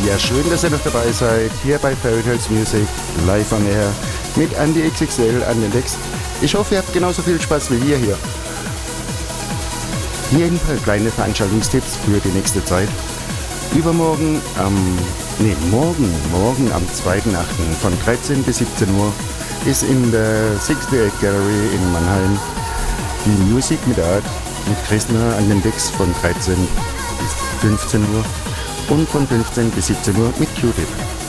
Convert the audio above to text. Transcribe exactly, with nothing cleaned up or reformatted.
Ja, schön, dass ihr noch dabei seid, hier bei Fairy Tales Music, live on air, mit Andy X X L an den Decks. Ich hoffe, ihr habt genauso viel Spaß wie wir hier. Hier ein paar kleine Veranstaltungstipps für die nächste Zeit. Übermorgen am, nee, morgen, morgen am zweiten achten von dreizehn bis siebzehn Uhr ist in der sixty-eight Gallery in Mannheim die Music mit Art mit Krishna an den Decks von dreizehn bis fünfzehn Uhr und von fünfzehn bis siebzehn Uhr mit Q-Tip.